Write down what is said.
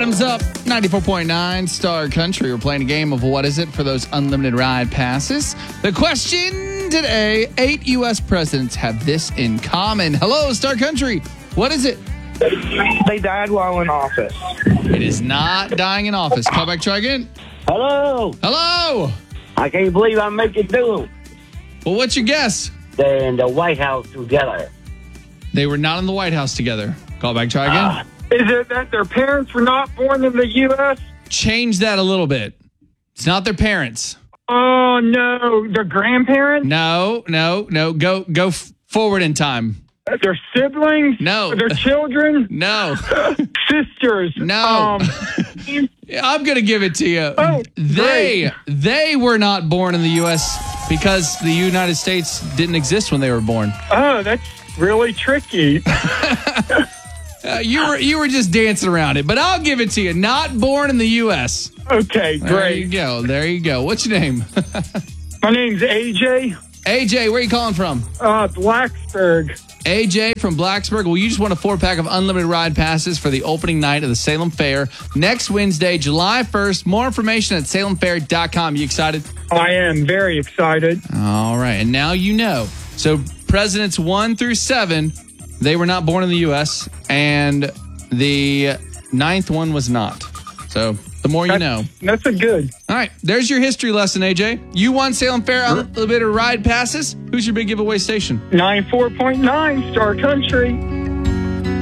Bottoms up, 94.9 Star Country. We're playing a game of what is it for those unlimited ride passes. The question today, 8 U.S. presidents have this in common. Hello, Star Country. What is it? They died while in office. It is not dying in office. Call back, try again. Hello. Hello. I can't believe I make it through. Well, what's your guess? They're in the White House together. They were not in the White House together. Call back, try again. Is it that their parents were not born in the U.S.? Change that a little bit. It's not their parents. Oh, no. Their grandparents? No. Go forward in time. Their siblings? No. Their children? No. Sisters? No. I'm going to give it to you. Oh, they were not born in the U.S. because the United States didn't exist when they were born. Oh, that's really tricky. You were just dancing around it, but I'll give it to you. Not born in the U.S. Okay, great. There you go. What's your name? My name's AJ. AJ, where are you calling from? Blacksburg. AJ from Blacksburg. Well, you just won a 4-pack of unlimited ride passes for the opening night of the Salem Fair next Wednesday, July 1st. More information at salemfair.com. You excited? I am very excited. All right. And now you know. So presidents 1 through 7, they were not born in the U.S., and the 9th one was not. So the more you know. That's a good. All right. There's your history lesson, AJ. You won Salem Fair unlimited ride passes. Who's your big giveaway station? 94.9 Star Country.